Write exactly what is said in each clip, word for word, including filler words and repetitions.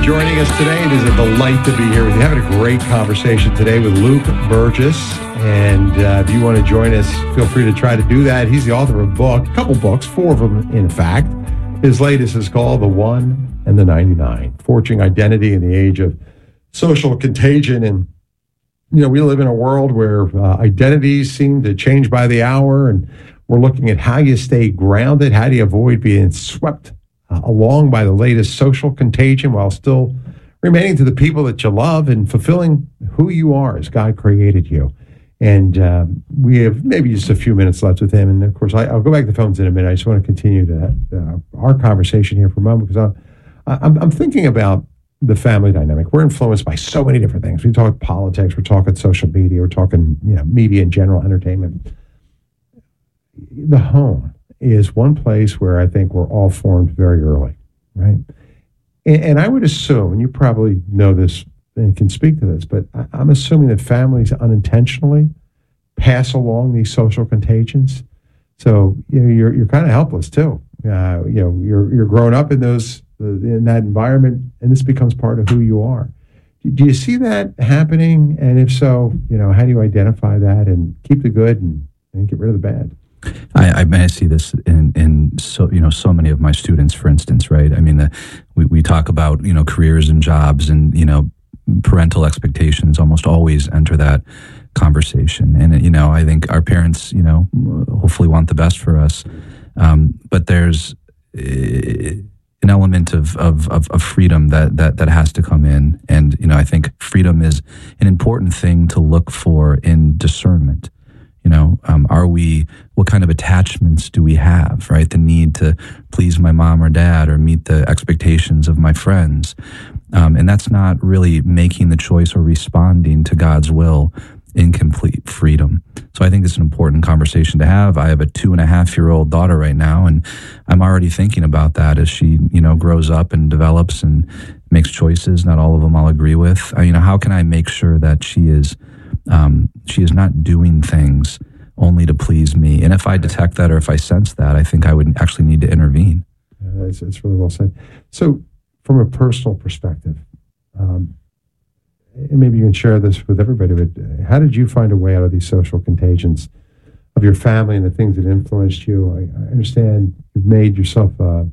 joining us today. It is a delight to be here with you. Having a great conversation today with Luke Burgess. And uh, if you want to join us, feel free to try to do that. He's the author of a book, a couple books, four of them, in fact. His latest is called The One and the ninety-nine, Forging Identity in the Age of Social Contagion. And, you know, we live in a world where uh, identities seem to change by the hour, and we're looking at how you stay grounded, how do you avoid being swept uh, along by the latest social contagion while still remaining to the people that you love and fulfilling who you are as God created you. And uh, we have maybe just a few minutes left with him. And, of course, I, I'll go back to the phones in a minute. I just want to continue to uh, our conversation here for a moment because I'm, I'm, I'm thinking about the family dynamic. We're influenced by so many different things. We talk politics, we're talking social media, we're talking, you know, media in general, entertainment. The home is one place where I think we're all formed very early, right? And, and I would assume, and you probably know this and can speak to this, but I, I'm assuming that families unintentionally pass along these social contagions. So, you know, you're you're kind of helpless too. Uh, you know, you're you're growing up in those in that environment, and this becomes part of who you are. Do, do you see that happening? And if so, you know, how do you identify that and keep the good and, and get rid of the bad? I, I, I see this in, in so you know so many of my students, for instance, right? I mean, the, we we talk about you know careers and jobs, and you know parental expectations almost always enter that conversation. And you know, I think our parents, you know, hopefully want the best for us, um, but there's uh, an element of, of of of freedom that that that has to come in, and you know, I think freedom is an important thing to look for in discernment. You know, um, are we, what kind of attachments do we have, right? The need to please my mom or dad or meet the expectations of my friends. Um, and that's not really making the choice or responding to God's will in complete freedom. So I think it's an important conversation to have. I have a two and a half year old daughter right now, and I'm already thinking about that as she, you know, grows up and develops and makes choices. Not all of them I'll agree with. Uh, you know, how can I make sure that she is Um, she is not doing things only to please me? And if I detect that or if I sense that, I think I would actually need to intervene. Yeah, it's, it's really well said. So from a personal perspective, um, and maybe you can share this with everybody, but how did you find a way out of these social contagions of your family and the things that influenced you? I, I understand you've made yourself a,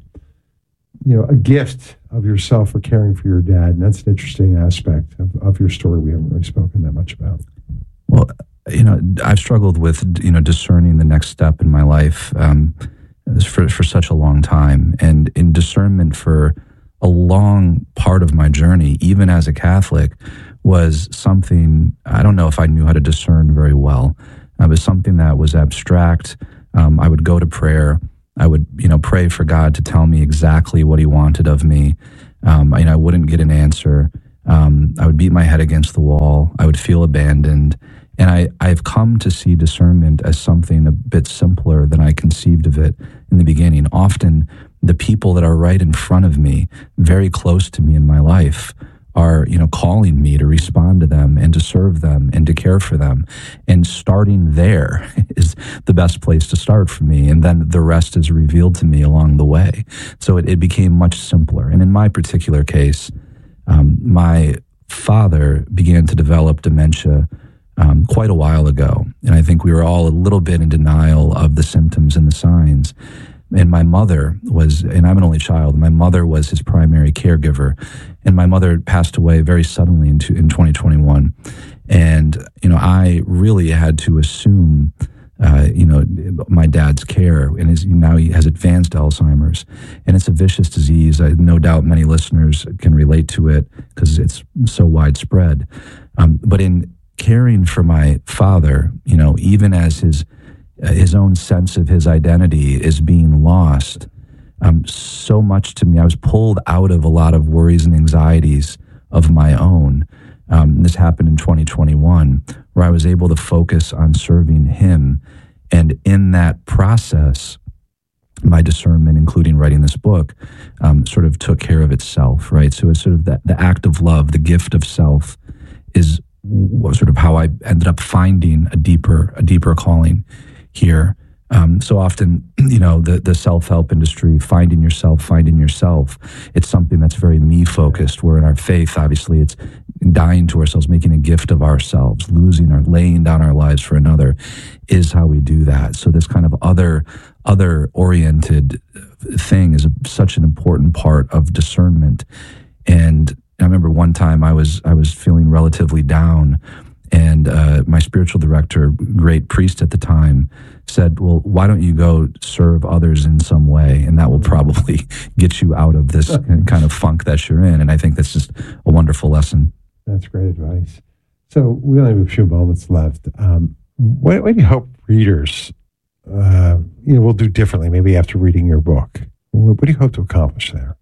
you know, a gift of yourself for caring for your dad, and that's an interesting aspect of, of your story we haven't really spoken that much about. Well, you know, I've struggled with, you know, discerning the next step in my life um, for, for such a long time. And in discernment for a long part of my journey, even as a Catholic, was something, I don't know if I knew how to discern very well. It was something that was abstract. Um, I would go to prayer. I would, you know, pray for God to tell me exactly what he wanted of me. Um, you know, I wouldn't get an answer. Um, I would beat my head against the wall. I would feel abandoned. And I, I've come to see discernment as something a bit simpler than I conceived of it in the beginning. Often the people that are right in front of me, very close to me in my life, are, you know, calling me to respond to them and to serve them and to care for them. And starting there is the best place to start for me. And then the rest is revealed to me along the way. So it, it became much simpler. And in my particular case, um, my father began to develop dementia um, quite a while ago. And I think we were all a little bit in denial of the symptoms and the signs. And my mother was, and I'm an only child, my mother was his primary caregiver. And my mother passed away very suddenly in, in twenty twenty-one. And, you know, I really had to assume, uh, you know, my dad's care. And his, now he has advanced Alzheimer's. And it's a vicious disease. I no doubt many listeners can relate to it because it's so widespread. Um, but in caring for my father, you know, even as his his own sense of his identity is being lost, um, so much to me. I was pulled out of a lot of worries and anxieties of my own. Um, this happened in twenty twenty-one, where I was able to focus on serving him. And in that process, my discernment, including writing this book, um, sort of took care of itself, right? So it's sort of the, the act of love, the gift of self, is sort of how I ended up finding a deeper, a deeper calling here. Um, so often, you know, the, the self-help industry, finding yourself, finding yourself, it's something that's very me-focused, where in our faith, obviously, it's dying to ourselves, making a gift of ourselves, losing or laying down our lives for another is how we do that. So this kind of other, other-oriented thing is a, such an important part of discernment. And I remember one time I was I was feeling relatively down, and uh, my spiritual director, great priest at the time, said, well, why don't you go serve others in some way, and that will probably get you out of this kind of funk that you're in. And I think that's just a wonderful lesson. That's great advice. So we only have a few moments left. Um, what, what do you hope readers uh, you know, will do differently, maybe after reading your book? What, what do you hope to accomplish there?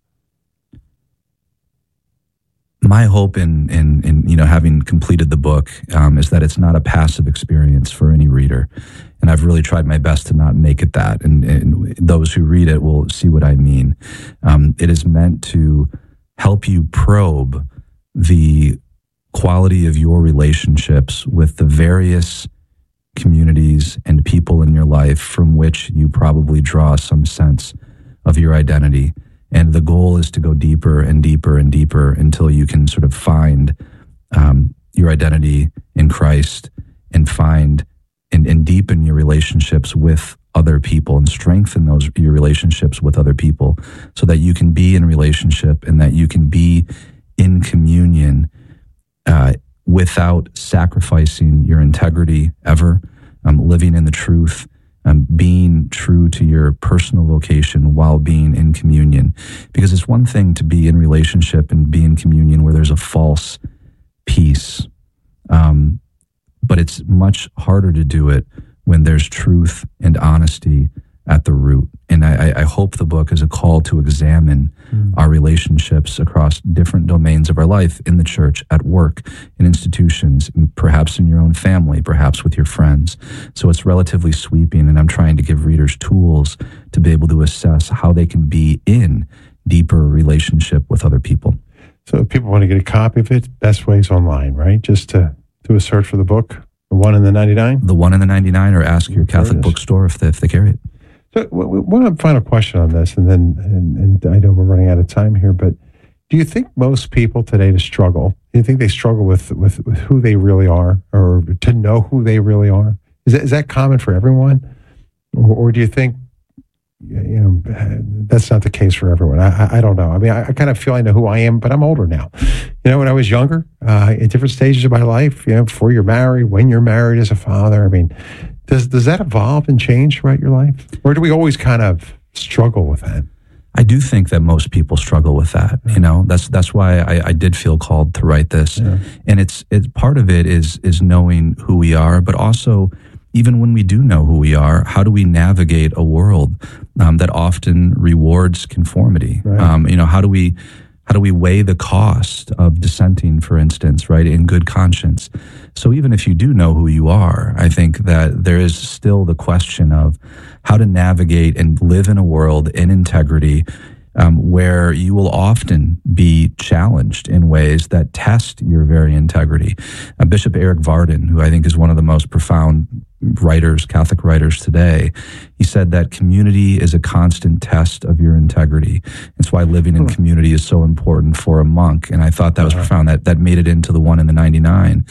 My hope in, in, in, you know, having completed the book um, is that it's not a passive experience for any reader. And I've really tried my best to not make it that. And, and those who read it will see what I mean. Um, it is meant to help you probe the quality of your relationships with the various communities and people in your life from which you probably draw some sense of your identity. And the goal is to go deeper and deeper and deeper until you can sort of find um, your identity in Christ and find and, and deepen your relationships with other people and strengthen those your relationships with other people so that you can be in relationship and that you can be in communion uh, without sacrificing your integrity ever, um, living in the truth, Um, being true to your personal vocation while being in communion. Because it's one thing to be in relationship and be in communion where there's a false peace. Um, but it's much harder to do it when there's truth and honesty at the root. And I, I hope the book is a call to examine mm. our relationships across different domains of our life, in the church, at work, in institutions, perhaps in your own family, perhaps with your friends. So it's relatively sweeping, and I'm trying to give readers tools to be able to assess how they can be in deeper relationship with other people. So if people want to get a copy of it, best way is online, right? Just to do a search for the book, the one in the ninety-nine? The one in the ninety-nine, or ask your Catholic bookstore if they, if they carry it. So one final question on this, and then and, and I know we're running out of time here, but do you think most people today to struggle, do you think they struggle with, with, with who they really are, or to know who they really are? Is that, is that common for everyone? Or, or do you think, you know, that's not the case for everyone? I, I, I don't know. I mean, I, I kind of feel I know who I am, but I'm older now. You know, when I was younger, uh, at different stages of my life, you know, before you're married, when you're married as a father, I mean, Does does that evolve and change throughout your life? Or do we always kind of struggle with that? I do think that most people struggle with that. Yeah. You know, that's that's why I, I did feel called to write this. Yeah. And it's it's part of it is is knowing who we are, but also even when we do know who we are, how do we navigate a world um, that often rewards conformity? Right. Um, you know, how do we How do we weigh the cost of dissenting, for instance, right, in good conscience? So even if you do know who you are, I think that there is still the question of how to navigate and live in a world in integrity um, where you will often be challenged in ways that test your very integrity. Uh, Bishop Eric Varden, who I think is one of the most profound writers, Catholic writers today, he said that community is a constant test of your integrity. It's why living in community is so important for a monk. And I thought that was uh-huh. profound. That that made it into the one in the ninety-nine.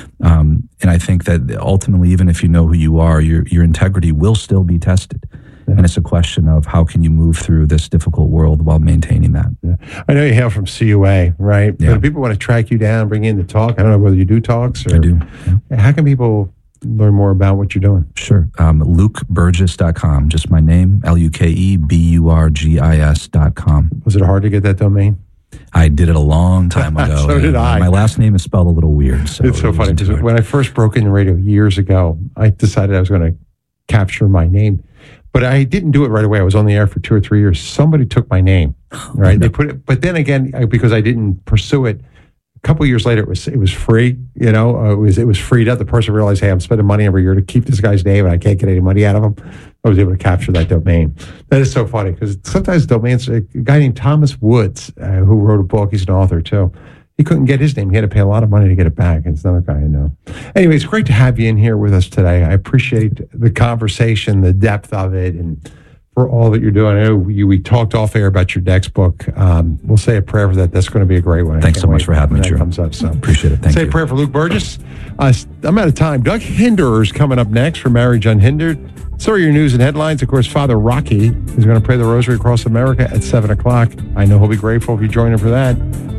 Um, and I think that ultimately, even if you know who you are, your your integrity will still be tested. Yeah. And it's a question of how can you move through this difficult world while maintaining that. Yeah. I know you hail from C U A, right? Yeah. But if people want to track you down, bring you in to talk, I don't know whether you do talks or... I do. Yeah. How can people learn more about what you're doing? Sure. Um, Luke Burgis dot com, just my name, L U K E B U R G I S dot com. Was it hard to get that domain? I did it a long time ago. So did I. My last name is spelled a little weird. So it's so it funny because when I first broke into radio years ago, I decided I was going to capture my name. But I didn't do it right away. I was on the air for two or three years. Somebody took my name, right? They put it, but then again, because I didn't pursue it, a couple of years later, it was it was free. You know, uh, it was it was freed up. The person realized, hey, I'm spending money every year to keep this guy's name, and I can't get any money out of him. I was able to capture that domain. That is so funny because sometimes domains. A guy named Thomas Woods, uh, who wrote a book, he's an author too. he couldn't get his name. He had to pay a lot of money to get it back. It's another guy I know. Anyway, it's great to have you in here with us today. I appreciate the conversation, the depth of it, and for all that you're doing. I know you, we talked off air about your next book. Um, we'll say a prayer for that. That's going to be a great one. Thanks so much for having me, Drew. Comes up, so appreciate it. Thank say you. Say a prayer for Luke Burgess. Uh, I'm out of time. Doug Hinderer's coming up next for Marriage Unhindered. So are your news and headlines. Of course, Father Rocky is going to pray the rosary across America at seven o'clock. I know he'll be grateful if you join him for that.